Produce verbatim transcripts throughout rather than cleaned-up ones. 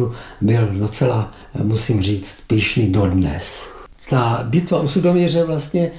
opravdu byl docela, musím říct, pyšný dodnes. Ta bitva u Sudoměře vlastně,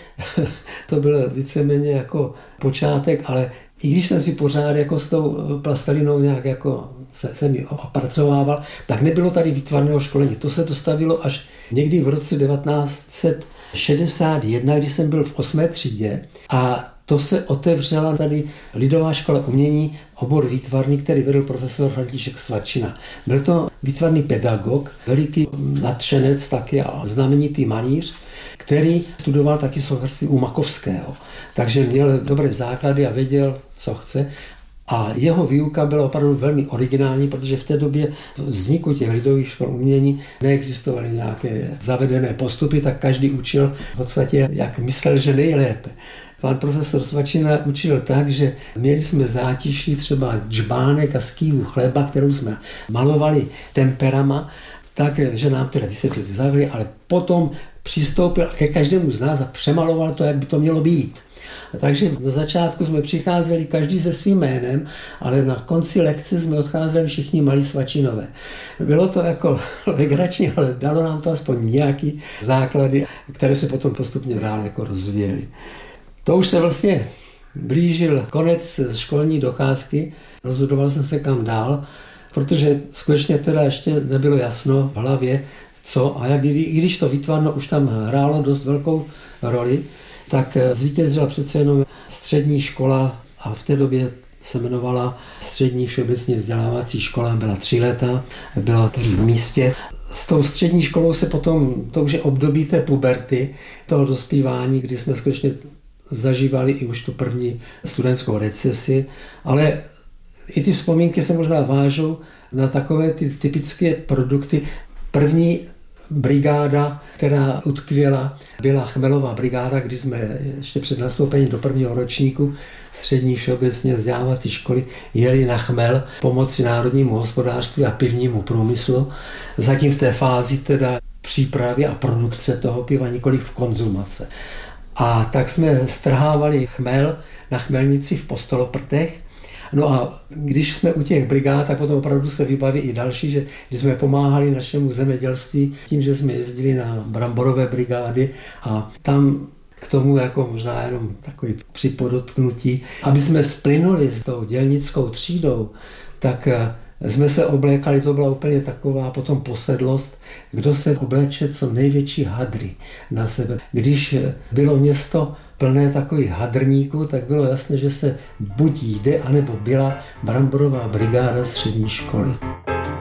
to byl víceméně jako počátek, ale i když jsem si pořád jako s tou plastelinou nějak jako se, se mi opracovával, tak nebylo tady výtvarného školení. To se dostavilo až někdy v roce devatenáct set šedesát jedna, když jsem byl v osmé třídě a to se otevřela tady Lidová škola umění, obor výtvarný, který vedl profesor František Svačina. Byl to výtvarný pedagog, veliký nadšenec taky a znamenitý malíř, který studoval taky sochařství u Makovského. Takže měl dobré základy a věděl, co chce. A jeho výuka byla opravdu velmi originální, protože v té době vzniku těch lidových škol umění neexistovaly nějaké zavedené postupy, tak každý učil v podstatě, jak myslel, že nejlépe. Pan profesor Svačina učil tak, že měli jsme zátiší třeba džbánek a skývu chleba, kterou jsme malovali temperama, tak, že nám teda vysvětlili závěry, ale potom přistoupil ke každému z nás a přemaloval to, jak by to mělo být. Takže na začátku jsme přicházeli každý se svým jménem, ale na konci lekce jsme odcházeli všichni malí Svačinové. Bylo to jako legrační, ale dalo nám to aspoň nějaký základy, které se potom postupně dál jako rozvíjely. To už se vlastně blížil konec školní docházky, rozhodoval jsem se kam dál, protože skutečně teda ještě nebylo jasno v hlavě, co a jak, i když to výtvarno už tam hrálo dost velkou roli, tak zvítězila přece jenom střední škola a v té době se jmenovala Střední všeobecně vzdělávací škola, byla tři léta, byla tady v místě. S tou střední školou se potom, to už je období té puberty, toho dospívání, kdy jsme skutečně zažívali i už tu první studentskou recesi, ale i ty vzpomínky se možná vážou na takové ty typické produkty. První brigáda, která utkvěla, byla Chmelová brigáda, kdy jsme ještě před nastoupením do prvního ročníku střední všeobecně vzdělávací školy jeli na Chmel pomoci národnímu hospodářství a pivnímu průmyslu. Zatím v té fázi teda přípravy a produkce toho piva, nikoliv v konzumace. A tak jsme strhávali chmel na chmelnici v Postoloprtech. No a když jsme u těch brigád, tak potom opravdu se vybaví i další, že když jsme pomáhali našemu zemědělství tím, že jsme jezdili na bramborové brigády a tam k tomu jako možná jenom takový připodotknutí, aby jsme splynuli s tou dělnickou třídou, tak jsme se oblékali, to byla úplně taková potom posedlost, kdo se obléče co největší hadry na sebe. Když bylo město plné takových hadrníků, tak bylo jasné, že se buď jde, anebo byla bramborová brigáda střední školy.